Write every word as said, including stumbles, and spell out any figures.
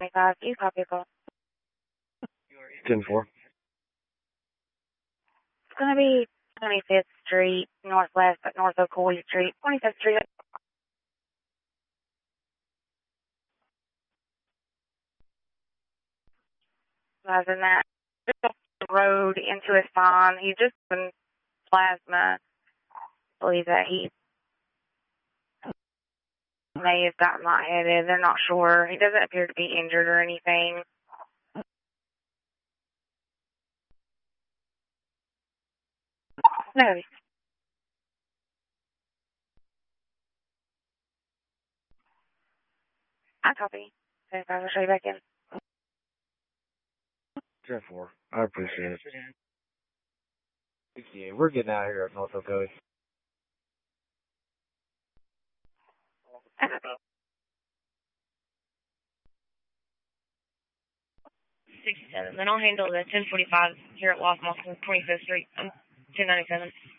twenty-five, you copy a call. ten four. It's going to be twenty-fifth Street, Northwest, but North Ocoee Street, twenty-fifth Street. Other than that, just off the road into his farm. He's just been plasma. I believe that he may have gotten lightheaded. They're not sure. He doesn't appear to be injured or anything. No. I copy. So I'll show you back in. ten four. I appreciate it. sixty-eight. We're getting out of here at North Ocoee. I copy. sixty-seven. Then I'll handle the ten forty-five here at Los Moss, twenty-fifth Street. I'm ten ninety-seven.